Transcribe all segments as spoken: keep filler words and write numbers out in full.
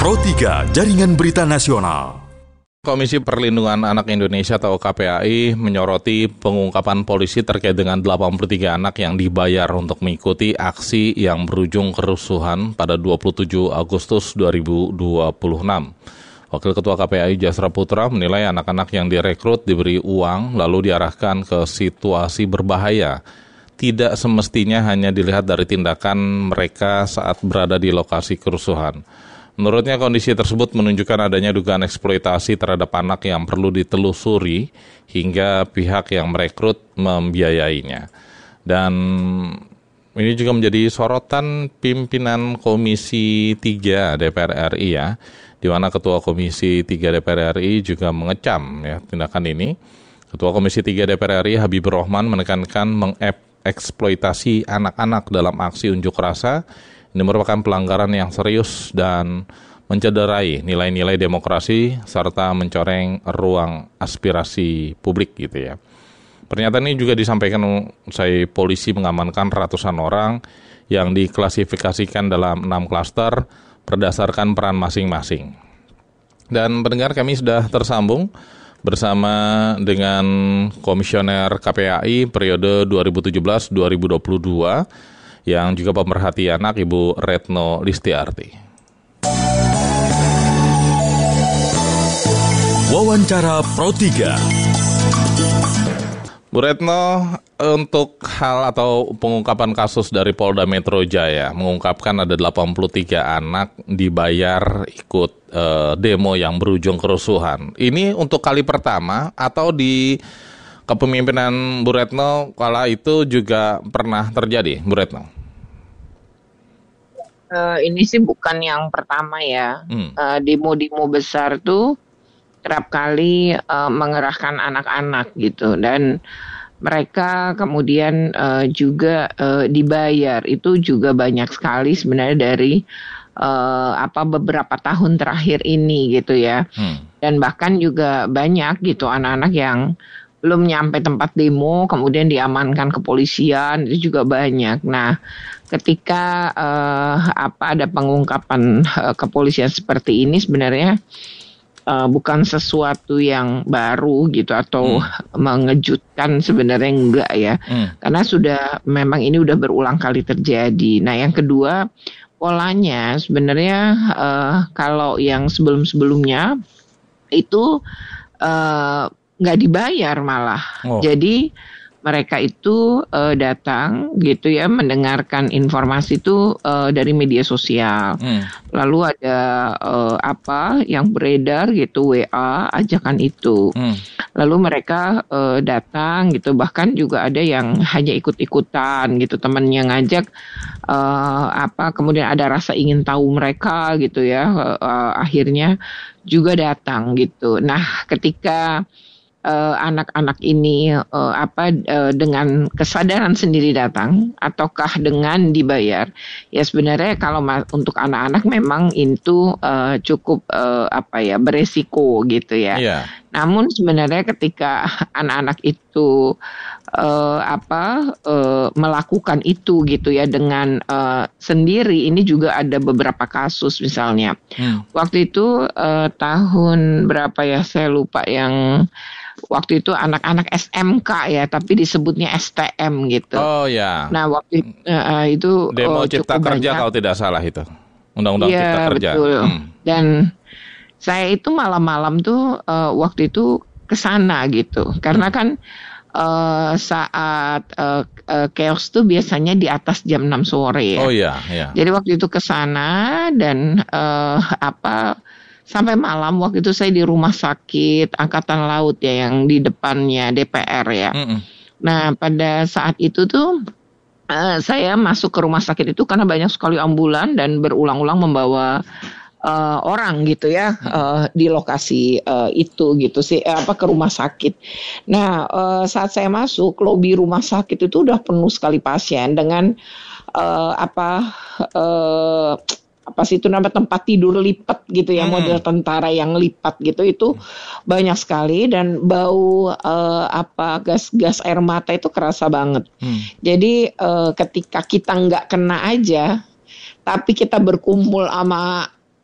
Pro tiga Jaringan Berita Nasional. Komisi Perlindungan Anak Indonesia atau K P A I menyoroti pengungkapan polisi terkait dengan delapan puluh tiga anak yang dibayar untuk mengikuti aksi yang berujung kerusuhan pada dua puluh tujuh Agustus dua ribu dua puluh enam. Wakil Ketua K P A I Jasra Putra menilai anak-anak yang direkrut diberi uang lalu diarahkan ke situasi berbahaya. Tidak semestinya hanya dilihat dari tindakan mereka saat berada di lokasi kerusuhan. Menurutnya kondisi tersebut menunjukkan adanya dugaan eksploitasi terhadap anak yang perlu ditelusuri hingga pihak yang merekrut membiayainya. Dan ini juga menjadi sorotan pimpinan Komisi tiga D P R R I ya, di mana Ketua Komisi tiga D P R R I juga mengecam ya tindakan ini. Ketua Komisi tiga D P R R I Habibur Rahman menekankan mengeksploitasi anak-anak dalam aksi unjuk rasa. Ini merupakan pelanggaran yang serius dan mencederai nilai-nilai demokrasi serta mencoreng ruang aspirasi publik gitu ya. Pernyataan ini juga disampaikan usai polisi mengamankan ratusan orang yang diklasifikasikan dalam enam klaster berdasarkan peran masing-masing. Dan pendengar, kami sudah tersambung bersama dengan Komisioner K P A I periode dua ribu tujuh belas sampai dua ribu dua puluh dua yang juga pemerhati anak, Ibu Retno Listiarti. Wawancara Pro tiga. Bu Retno, untuk hal atau pengungkapan kasus dari Polda Metro Jaya mengungkapkan ada delapan puluh tiga anak dibayar ikut uh, demo yang berujung kerusuhan. Ini untuk kali pertama atau di kepemimpinan Bu Retno kala itu juga pernah terjadi, Bu Retno? Uh, ini sih bukan yang pertama ya. Hmm. Uh, demo-demo besar tuh kerap kali uh, mengerahkan anak-anak gitu, dan mereka kemudian uh, juga uh, dibayar. Itu juga banyak sekali sebenarnya dari uh, apa beberapa tahun terakhir ini gitu ya. Hmm. Dan bahkan juga banyak gitu anak-anak yang belum nyampe tempat demo, kemudian diamankan kepolisian, itu juga banyak. Nah, ketika uh, apa ada pengungkapan uh, kepolisian seperti ini, sebenarnya uh, bukan sesuatu yang baru gitu atau hmm. mengejutkan, sebenarnya enggak ya, hmm. karena sudah memang ini udah berulang kali terjadi. Nah, yang kedua, polanya sebenarnya uh, kalau yang sebelum-sebelumnya itu uh, nggak dibayar malah. Oh. Jadi mereka itu uh, datang gitu ya, mendengarkan informasi itu uh, dari media sosial. Hmm. Lalu ada uh, apa yang beredar gitu, W A ajakan itu. Hmm. Lalu mereka uh, datang gitu, bahkan juga ada yang hanya ikut-ikutan gitu, temannya ngajak uh, apa, kemudian ada rasa ingin tahu mereka gitu ya, uh, uh, akhirnya juga datang gitu. Nah, ketika Uh, anak-anak ini uh, apa uh, dengan kesadaran sendiri datang ataukah dengan dibayar, ya sebenarnya kalau ma- untuk anak-anak memang itu uh, cukup uh, apa ya beresiko gitu ya. Yeah. Namun sebenarnya ketika anak-anak itu uh, apa uh, melakukan itu gitu ya dengan uh, sendiri, ini juga ada beberapa kasus misalnya. Hmm. Waktu itu uh, tahun berapa ya saya lupa, yang waktu itu anak-anak S M K ya, tapi disebutnya S T M gitu. Oh ya. Nah waktu uh, itu demo uh, Cipta Kerja banyak. Kalau tidak salah itu Undang-Undang ya, Cipta Kerja. Betul. Hmm. Dan saya itu malam-malam tuh uh, waktu itu kesana gitu, karena kan uh, saat uh, uh, chaos tuh biasanya di atas jam enam sore ya. Oh iya. Ya. Jadi waktu itu kesana dan uh, apa. Sampai malam, waktu itu saya di rumah sakit Angkatan Laut ya, yang di depannya D P R ya. Mm-mm. Nah, pada saat itu tuh uh, saya masuk ke rumah sakit itu karena banyak sekali ambulan dan berulang-ulang membawa uh, orang gitu ya uh, di lokasi uh, itu gitu sih, eh, apa ke rumah sakit. Nah, uh, saat saya masuk, lobi rumah sakit itu udah penuh sekali pasien dengan uh, apa uh, apa sih itu nama tempat tidur lipat gitu ya, hmm. model tentara yang lipat gitu, itu banyak sekali, dan bau uh, apa gas-gas air mata itu kerasa banget. Hmm. Jadi uh, ketika kita nggak kena aja, tapi kita berkumpul sama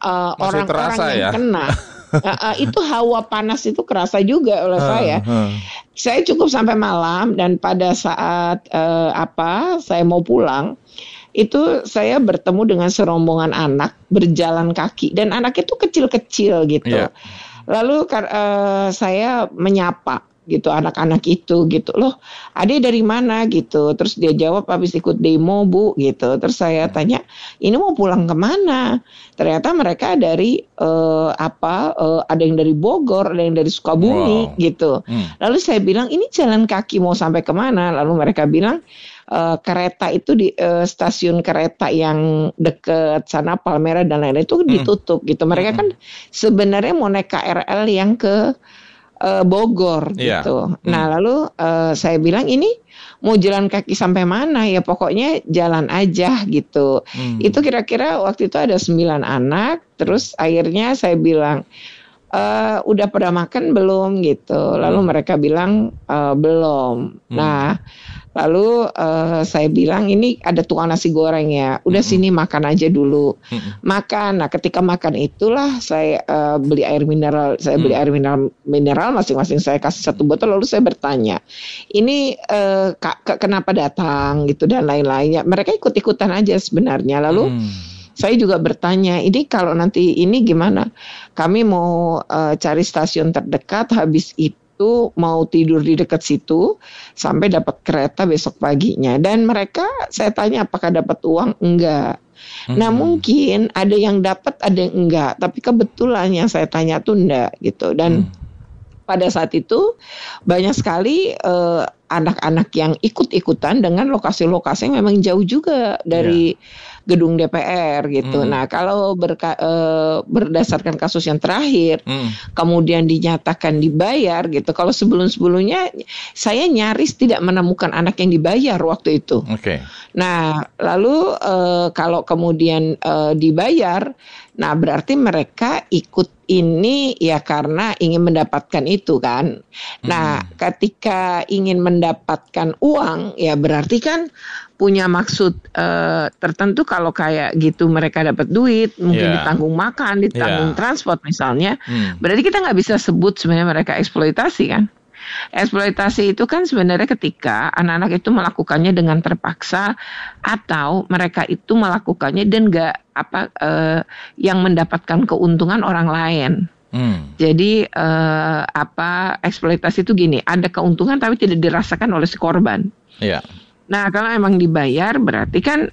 uh, orang-orang yang ya? kena. uh, uh, itu hawa panas itu kerasa juga oleh uh, saya. Uh. Saya cukup sampai malam dan pada saat uh, apa saya mau pulang itu saya bertemu dengan serombongan anak berjalan kaki dan anak itu kecil-kecil gitu. Yeah. Lalu uh, saya menyapa gitu anak-anak itu gitu, loh Ade dari mana gitu, terus dia jawab habis ikut demo Bu gitu. Terus saya tanya ini mau pulang kemana, ternyata mereka dari uh, apa uh, ada yang dari Bogor, ada yang dari Sukabumi. Wow. Gitu. hmm. Lalu saya bilang ini jalan kaki mau sampai kemana, lalu mereka bilang uh, kereta itu di uh, stasiun kereta yang deket sana Palmera dan lain-lain itu ditutup. hmm. Gitu. Mereka hmm. kan sebenarnya mau naik K R L yang ke Uh, Bogor yeah. gitu. Nah hmm. lalu uh, saya bilang ini mau jalan kaki sampai mana ya, pokoknya jalan aja gitu. Hmm. Itu kira-kira waktu itu ada sembilan anak. Terus akhirnya saya bilang e, udah pada makan belum gitu. Lalu hmm. mereka bilang e, belum. Hmm. Nah lalu uh, saya bilang ini ada tukang nasi goreng ya, udah mm-hmm. sini makan aja dulu. Mm-hmm. Makan. Nah ketika makan itulah saya uh, beli air mineral, saya mm. beli air mineral, mineral masing-masing saya kasih satu botol. Lalu saya bertanya, ini uh, k- k- kenapa datang gitu dan lain-lainnya. Mereka ikut-ikutan aja sebenarnya. Lalu mm. saya juga bertanya, ini kalau nanti ini gimana? Kami mau uh, cari stasiun terdekat, habis itu itu mau tidur di dekat situ sampai dapat kereta besok paginya. Dan mereka saya tanya apakah dapat uang? Enggak. Hmm. Nah mungkin ada yang dapat, ada yang enggak. Tapi kebetulan yang saya tanya tuh enggak gitu. Dan hmm. pada saat itu banyak sekali uh, anak-anak yang ikut-ikutan dengan lokasi-lokasi yang memang jauh juga dari yeah. gedung D P R gitu. Mm. Nah, kalau berka, e, berdasarkan kasus yang terakhir, mm. kemudian dinyatakan dibayar gitu. Kalau sebelum-sebelumnya saya nyaris tidak menemukan anak yang dibayar waktu itu. Oke. Okay. Nah, lalu e, kalau kemudian e, dibayar, nah berarti mereka ikut ini ya karena ingin mendapatkan itu kan. Nah, mm. ketika ingin mendapatkan uang ya berarti kan punya maksud uh, tertentu. Kalau kayak gitu mereka dapat duit, mungkin yeah. ditanggung makan, ditanggung yeah. transport misalnya, hmm. berarti kita nggak bisa sebut sebenarnya mereka eksploitasi kan. Eksploitasi itu kan sebenarnya ketika anak-anak itu melakukannya dengan terpaksa atau mereka itu melakukannya dan nggak apa uh, yang mendapatkan keuntungan orang lain. Hmm. Jadi uh, apa eksploitasi itu gini, ada keuntungan tapi tidak dirasakan oleh si korban. Yeah. Nah, kalau emang dibayar berarti kan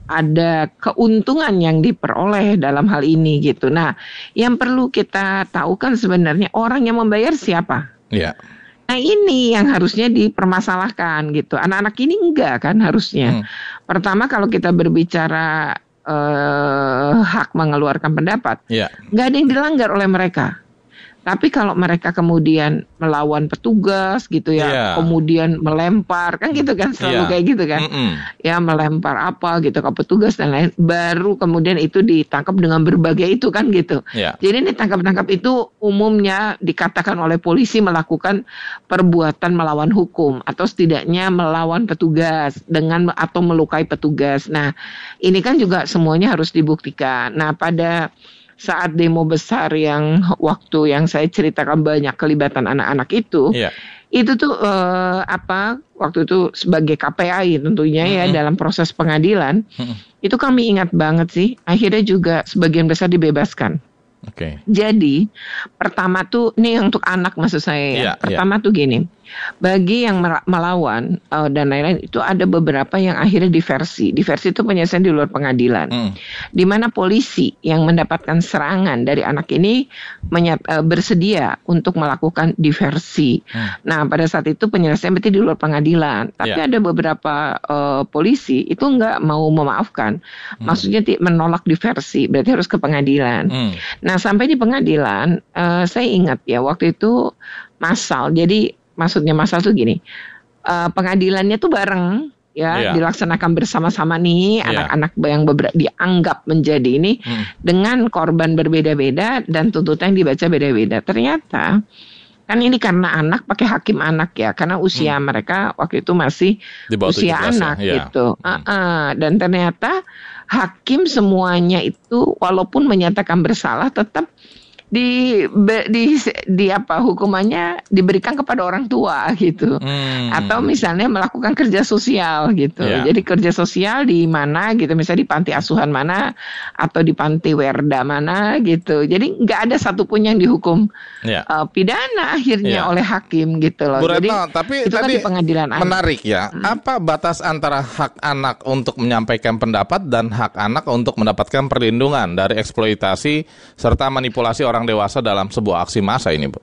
ada keuntungan yang diperoleh dalam hal ini gitu. Nah, yang perlu kita tahu kan sebenarnya orang yang membayar siapa? Iya. Nah, ini yang harusnya dipermasalahkan gitu. Anak-anak ini enggak kan harusnya. Hmm. Pertama kalau kita berbicara eh, hak mengeluarkan pendapat, yeah. enggak ada yang dilanggar oleh mereka. Tapi kalau mereka kemudian melawan petugas gitu ya, yeah. kemudian melempar kan gitu kan selalu yeah. kayak gitu kan, Mm-mm. ya melempar apa gitu ke petugas dan lain, baru kemudian itu ditangkap dengan berbagai itu kan gitu. Yeah. Jadi ini tangkap-tangkap itu umumnya dikatakan oleh polisi melakukan perbuatan melawan hukum atau setidaknya melawan petugas dengan atau melukai petugas. Nah ini kan juga semuanya harus dibuktikan. Nah pada saat demo besar yang waktu yang saya ceritakan banyak kelibatan anak-anak itu, yeah. itu tuh uh, apa waktu itu sebagai K P A I tentunya mm-hmm. ya dalam proses pengadilan, mm-hmm. itu kami ingat banget sih, akhirnya juga sebagian besar dibebaskan. Oke. Okay. Jadi pertama tuh ini untuk anak maksud saya ya. Yeah, pertama yeah. tuh gini, bagi yang melawan uh, dan lain-lain itu ada beberapa yang akhirnya diversi. Diversi itu penyelesaian di luar pengadilan. Mm. Di mana polisi yang mendapatkan serangan dari anak ini menyat, uh, bersedia untuk melakukan diversi. Mm. Nah, pada saat itu penyelesaian berarti di luar pengadilan. Tapi yeah. ada beberapa uh, polisi itu enggak mau memaafkan. Mm. Maksudnya t- menolak diversi, berarti harus ke pengadilan. Mm. Nah, sampai di pengadilan uh, saya ingat ya waktu itu massal. Jadi maksudnya masalah tuh gini, uh, pengadilannya tuh bareng ya, yeah. dilaksanakan bersama-sama nih yeah. anak-anak yang beber- dianggap menjadi ini hmm. dengan korban berbeda-beda dan tuntutan yang dibaca beda-beda. Ternyata kan ini karena anak pakai hakim anak ya, karena usia hmm. mereka waktu itu masih usia anak ya. gitu. Hmm. Uh-uh. Dan ternyata hakim semuanya itu walaupun menyatakan bersalah tetap di di di apa hukumannya diberikan kepada orang tua gitu, hmm. atau misalnya melakukan kerja sosial gitu. Yeah. Jadi kerja sosial di mana gitu, misalnya di panti asuhan mana atau di panti werda mana gitu. Jadi nggak ada satupun yang dihukum yeah. uh, pidana akhirnya yeah. oleh hakim gitu loh. Bu Retno, jadi tapi itu tadi kan di pengadilan menarik anak. Ya. Hmm. Apa batas antara hak anak untuk menyampaikan pendapat dan hak anak untuk mendapatkan perlindungan dari eksploitasi serta manipulasi orang dewasa dalam sebuah aksi massa ini, Bu?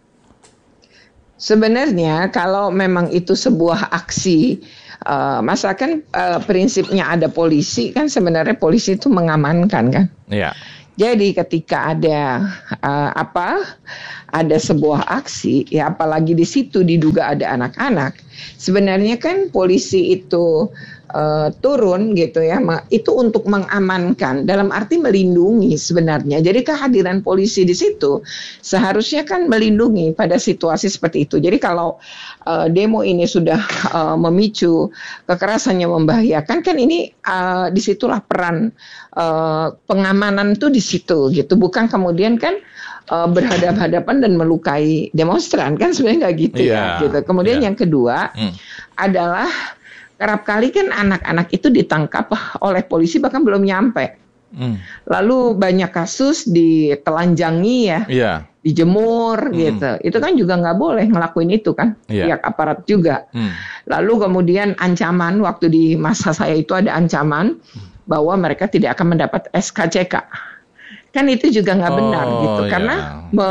Sebenarnya kalau memang itu sebuah aksi uh, massa kan uh, prinsipnya ada polisi kan, sebenarnya polisi itu mengamankan kan. Iya. Jadi ketika ada uh, apa ada sebuah aksi ya, apalagi di situ diduga ada anak-anak, sebenarnya kan polisi itu uh, turun gitu ya, itu untuk mengamankan, dalam arti melindungi sebenarnya. Jadi kehadiran polisi di situ seharusnya kan melindungi pada situasi seperti itu. Jadi kalau uh, demo ini sudah uh, memicu kekerasan yang membahayakan, kan ini uh, disitulah peran uh, pengamanan tuh di situ gitu, bukan kemudian kan uh, berhadapan-hadapan dan melukai demonstran, kan sebenarnya nggak gitu yeah. ya gitu. Kemudian yeah. yang kedua hmm. adalah kerap kali kan anak-anak itu ditangkap oleh polisi bahkan belum nyampe. Hmm. Lalu banyak kasus ditelanjangi ya, yeah. dijemur hmm. gitu. Itu kan juga nggak boleh ngelakuin itu kan, yeah. pihak aparat juga. Hmm. Lalu kemudian ancaman, waktu di masa saya itu ada ancaman hmm. bahwa mereka tidak akan mendapat S K C K. Kan itu juga nggak benar oh, gitu, karena yeah. me,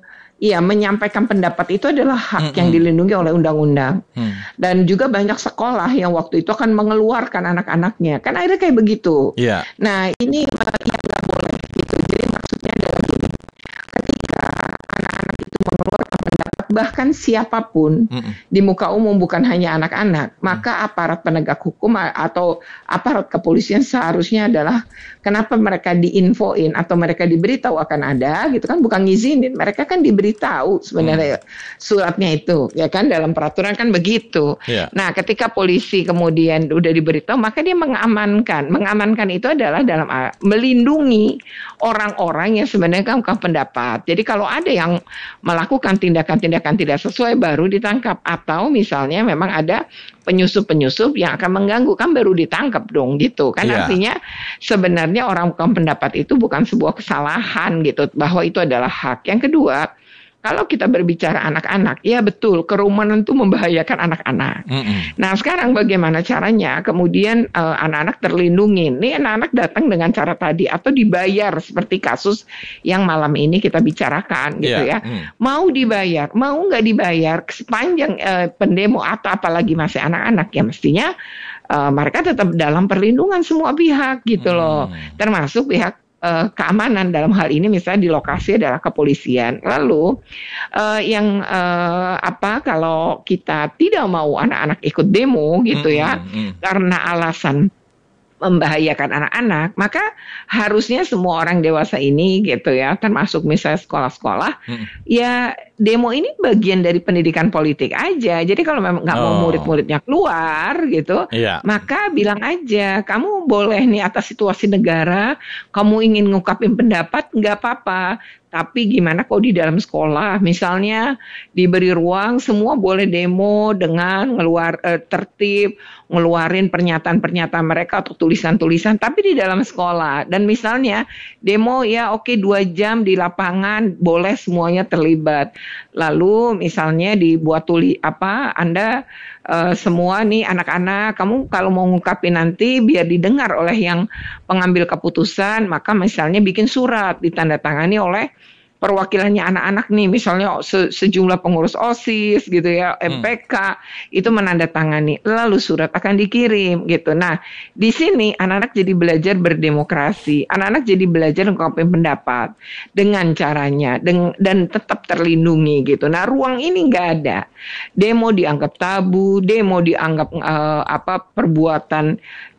ya menyampaikan pendapat itu adalah hak mm-hmm. yang dilindungi oleh undang-undang. Mm. Dan juga banyak sekolah yang waktu itu akan mengeluarkan anak-anaknya, kan akhirnya kayak begitu. Yeah. Nah ini yang nggak boleh gitu. Jadi maksudnya adalah gini, ketika anak-anak itu mengeluarkan pendapat, bahkan siapapun mm-hmm. di muka umum, bukan hanya anak-anak, maka aparat penegak hukum atau aparat kepolisian seharusnya adalah kenapa mereka diinfoin atau mereka diberitahu akan ada gitu kan, bukan ngizinin, mereka kan diberitahu sebenarnya hmm. suratnya itu ya kan, dalam peraturan kan begitu. Yeah. Nah ketika polisi kemudian udah diberitahu, maka dia mengamankan. Mengamankan itu adalah dalam melindungi orang-orang yang sebenarnya kan bukan pendapat. Jadi kalau ada yang melakukan tindakan-tindakan tidak sesuai baru ditangkap, atau misalnya memang ada penyusup-penyusup yang akan mengganggu, kan baru ditangkap dong gitu kan. Yeah. Artinya sebenarnya orang bukan pendapat itu bukan sebuah kesalahan gitu, bahwa itu adalah hak. Yang kedua, kalau kita berbicara anak-anak, ya betul kerumunan itu membahayakan anak-anak. Mm-hmm. Nah sekarang bagaimana caranya kemudian uh, anak-anak terlindungi? Nih anak-anak datang dengan cara tadi atau dibayar seperti kasus yang malam ini kita bicarakan gitu yeah. ya. Mm. Mau dibayar, mau nggak dibayar, sepanjang uh, pendemo atau apalagi masih anak-anak, ya mestinya uh, mereka tetap dalam perlindungan semua pihak gitu loh, mm. termasuk pihak Uh, keamanan dalam hal ini misalnya di lokasi adalah kepolisian. Lalu uh, yang uh, apa kalau kita tidak mau anak-anak ikut demo gitu ya, mm-hmm. karena alasan membahayakan anak-anak, maka harusnya semua orang dewasa ini gitu ya, termasuk misalnya sekolah-sekolah, hmm. ya demo ini bagian dari pendidikan politik aja. Jadi kalau memang nggak oh. mau murid-muridnya keluar gitu, yeah. maka bilang aja, kamu boleh nih atas situasi negara, kamu ingin ngungkapin pendapat, nggak apa-apa. Tapi gimana kalau di dalam sekolah, misalnya diberi ruang, semua boleh demo dengan ngeluar eh, tertib, ngeluarin pernyataan-pernyataan mereka atau tulisan-tulisan, tapi di dalam sekolah. Dan misalnya demo ya oke dua jam di lapangan, boleh semuanya terlibat. Lalu misalnya dibuat tuli apa, Anda uh, semua nih anak-anak, kamu kalau mau ngungkapin nanti biar didengar oleh yang pengambil keputusan, maka misalnya bikin surat ditandatangani oleh perwakilannya anak-anak nih, misalnya se- sejumlah pengurus OSIS gitu ya, M P K, hmm. itu menandatangani, lalu surat akan dikirim gitu. Nah, di sini anak-anak jadi belajar berdemokrasi, anak-anak jadi belajar mengungkapkan pendapat dengan caranya deng- dan tetap terlindungi gitu. Nah, ruang ini nggak ada. Demo dianggap tabu, demo dianggap uh, apa perbuatan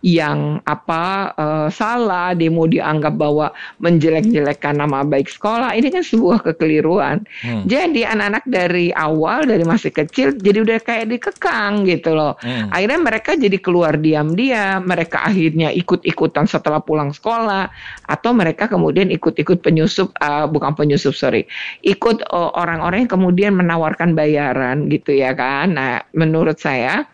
yang apa uh, salah, demo dianggap bahwa menjelek-jelekkan nama baik sekolah. Ini kan sebuah kekeliruan. Hmm. Jadi anak-anak dari awal, dari masih kecil, jadi udah kayak dikekang gitu loh. Hmm. Akhirnya mereka jadi keluar diam-diam, mereka akhirnya ikut-ikutan setelah pulang sekolah, atau mereka kemudian ikut-ikut penyusup, uh, bukan penyusup, sorry, ikut uh, orang-orang yang kemudian menawarkan bayaran gitu ya kan. Nah, menurut saya,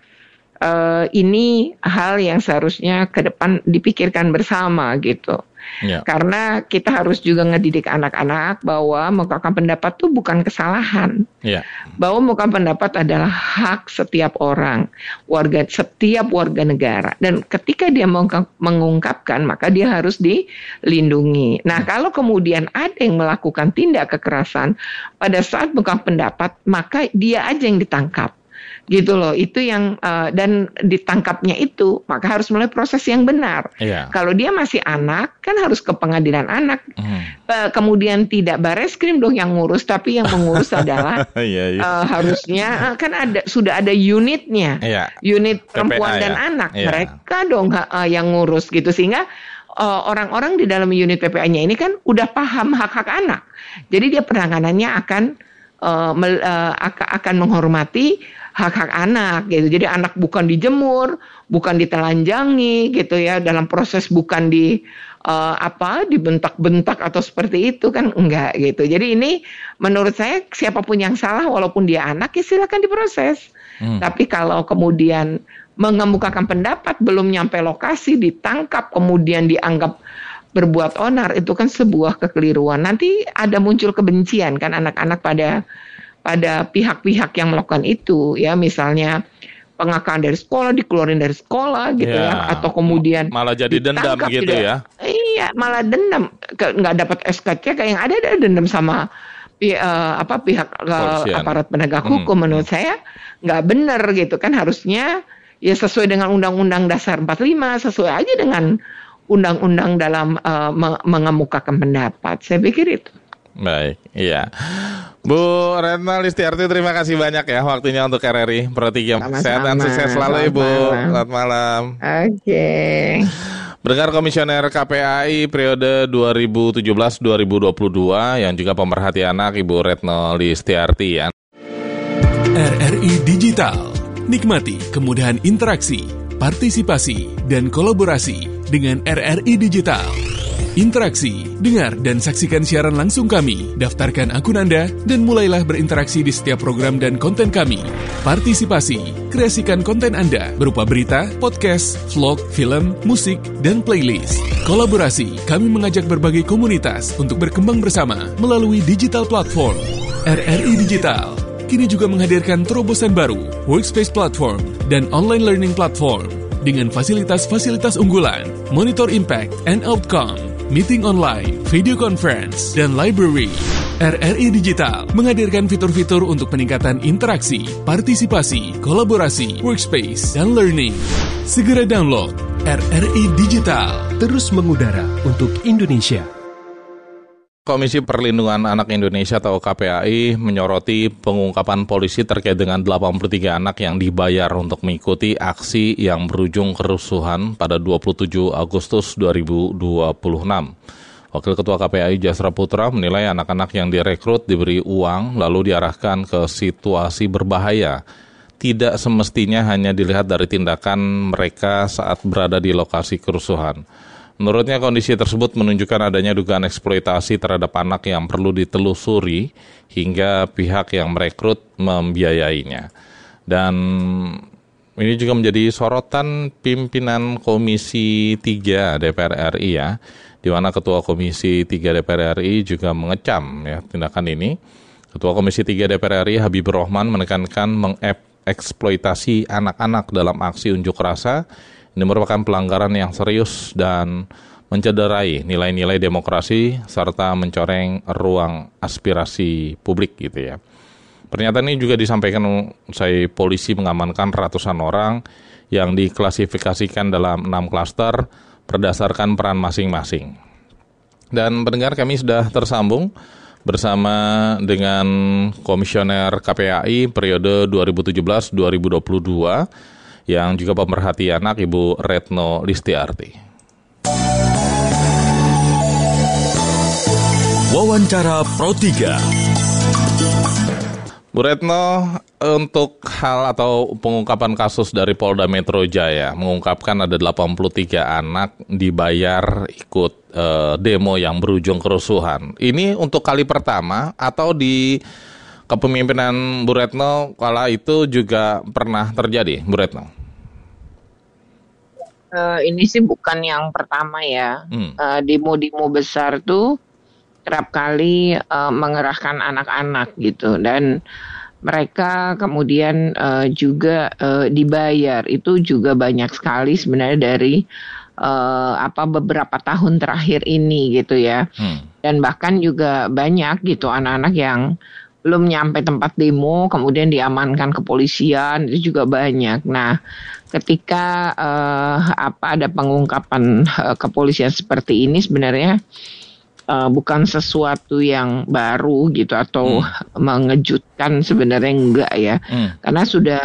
Uh, ini hal yang seharusnya ke depan dipikirkan bersama gitu. Ya. Karena kita harus juga ngedidik anak-anak bahwa mengungkapkan pendapat itu bukan kesalahan. Ya. Bahwa mengungkapkan pendapat adalah hak setiap orang, warga setiap warga negara. Dan ketika dia mengungkapkan, maka dia harus dilindungi. Nah, hmm. kalau kemudian ada yang melakukan tindak kekerasan pada saat mengungkapkan pendapat, maka dia aja yang ditangkap. Gitu loh, itu yang uh, dan ditangkapnya itu maka harus mulai proses yang benar. Yeah. Kalau dia masih anak kan harus ke pengadilan anak. Mm. Uh, kemudian tidak Bareskrim dong yang ngurus, tapi yang mengurus adalah yeah, yeah. Uh, harusnya uh, kan ada sudah ada unitnya, yeah. unit perempuan P P A, dan ya? anak. Yeah. Mereka dong uh, yang ngurus gitu, sehingga uh, orang-orang di dalam unit P P A-nya ini kan udah paham hak-hak anak. Jadi dia penanganannya akan uh, mel, uh, akan menghormati hak-hak anak gitu. Jadi anak bukan dijemur, bukan ditelanjangi gitu ya, dalam proses bukan di uh, apa dibentak-bentak atau seperti itu kan, enggak gitu. Jadi ini menurut saya siapapun yang salah walaupun dia anak ya silakan diproses. Hmm. Tapi kalau kemudian mengemukakan pendapat belum nyampe lokasi ditangkap kemudian dianggap berbuat onar, itu kan sebuah kekeliruan. Nanti ada muncul kebencian kan anak-anak pada pada pihak-pihak yang melakukan itu ya, misalnya pengakalan dari sekolah, dikeluarin dari sekolah gitu ya, ya atau kemudian malah jadi dendam gitu ya. Iya, malah dendam, nggak dapat S K C, kayak yang ada ada dendam sama uh, apa pihak uh, aparat penegak hukum. Hmm. Menurut saya nggak benar gitu kan, harusnya ya sesuai dengan Undang-Undang Dasar empat puluh lima, sesuai aja dengan undang-undang dalam uh, mengemukakan pendapat. Saya pikir itu. Baik, iya. Bu Retno Listiarti, terima kasih banyak ya waktunya untuk R R I Pro tiga. Sehat dan sukses selalu Ibu. Selamat malam. Oke. Okay. Pendengar, Komisioner K P A I periode dua ribu tujuh belas dua ribu dua puluh dua yang juga pemerhati anak Ibu Retno Listiarti ya. R R I Digital. Nikmati kemudahan interaksi, partisipasi, dan kolaborasi dengan R R I Digital. Interaksi, dengar dan saksikan siaran langsung kami, daftarkan akun Anda, dan mulailah berinteraksi di setiap program dan konten kami. Partisipasi, kreasikan konten Anda berupa berita, podcast, vlog, film, musik, dan playlist. Kolaborasi, kami mengajak berbagai komunitas untuk berkembang bersama melalui digital platform. R R I Digital kini juga menghadirkan terobosan baru, workspace platform, dan online learning platform dengan fasilitas-fasilitas unggulan, monitor impact and outcome, meeting online, video conference, dan library. R R I Digital menghadirkan fitur-fitur untuk peningkatan interaksi, partisipasi, kolaborasi, workspace, dan learning. Segera download R R I Digital. Terus mengudara untuk Indonesia. Komisi Perlindungan Anak Indonesia atau K P A I menyoroti pengungkapan polisi terkait dengan delapan puluh tiga anak yang dibayar untuk mengikuti aksi yang berujung kerusuhan pada dua puluh tujuh Agustus dua ribu dua puluh enam. Wakil Ketua K P A I Jasra Putra menilai anak-anak yang direkrut diberi uang lalu diarahkan ke situasi berbahaya. Tidak semestinya hanya dilihat dari tindakan mereka saat berada di lokasi kerusuhan. Menurutnya kondisi tersebut menunjukkan adanya dugaan eksploitasi terhadap anak yang perlu ditelusuri hingga pihak yang merekrut membiayainya. Dan ini juga menjadi sorotan pimpinan Komisi tiga D P R R I ya, di mana Ketua Komisi tiga D P R R I juga mengecam ya tindakan ini. Ketua Komisi tiga D P R R I Habibur Rahman menekankan mengeksploitasi anak-anak dalam aksi unjuk rasa. Ini merupakan pelanggaran yang serius dan mencederai nilai-nilai demokrasi serta mencoreng ruang aspirasi publik gitu ya. Pernyataan ini juga disampaikan usai polisi mengamankan ratusan orang yang diklasifikasikan dalam enam klaster berdasarkan peran masing-masing. Dan pendengar, kami sudah tersambung bersama dengan Komisioner K P A I periode dua ribu tujuh belas dua ribu dua puluh dua yang juga pemerhati anak, Ibu Retno Listiarti. Wawancara Pro tiga. Bu Retno, untuk hal atau pengungkapan kasus dari Polda Metro Jaya mengungkapkan ada delapan puluh tiga anak dibayar ikut uh, demo yang berujung kerusuhan. Ini untuk kali pertama atau di kepemimpinan Bu Retno kala itu juga pernah terjadi, Bu Retno? Uh, ini sih bukan yang pertama ya. Hmm. Uh, demo-demo besar tuh kerap kali uh, mengerahkan anak-anak gitu, dan mereka kemudian uh, juga uh, dibayar. Itu juga banyak sekali sebenarnya dari uh, apa beberapa tahun terakhir ini gitu ya. Hmm. Dan bahkan juga banyak gitu anak-anak yang belum nyampe tempat demo kemudian diamankan kepolisian, itu juga banyak. Nah, ketika uh, apa ada pengungkapan uh, kepolisian seperti ini sebenarnya Uh, bukan sesuatu yang baru gitu atau hmm. mengejutkan, sebenarnya enggak ya, hmm. karena sudah